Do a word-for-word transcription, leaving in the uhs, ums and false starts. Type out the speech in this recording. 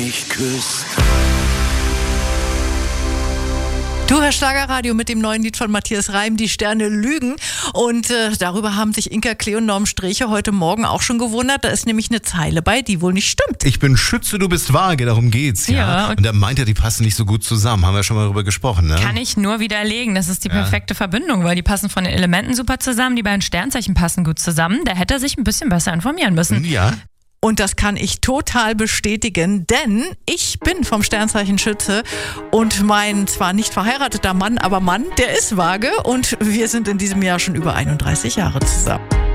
mich küsst. Du hörst Schlagerradio mit dem neuen Lied von Matthias Reim, Die Sterne lügen. Und äh, darüber haben sich Inka Klee und Norm Sträche heute Morgen auch schon gewundert. Da ist nämlich eine Zeile bei, die wohl nicht stimmt. Ich bin Schütze, du bist vage, darum geht's, ja. Ja, und, und er meint ja, die passen nicht so gut zusammen. Haben wir schon mal darüber gesprochen, ne? Kann ich nur widerlegen. Das ist die perfekte ja. Verbindung, weil die passen von den Elementen super zusammen. Die beiden Sternzeichen passen gut zusammen. Da hätte er sich ein bisschen besser informieren müssen. Ja. Und das kann ich total bestätigen, denn ich bin vom Sternzeichen Schütze und mein zwar nicht verheirateter Mann, aber Mann, der ist vage und wir sind in diesem Jahr schon über einunddreißig Jahre zusammen.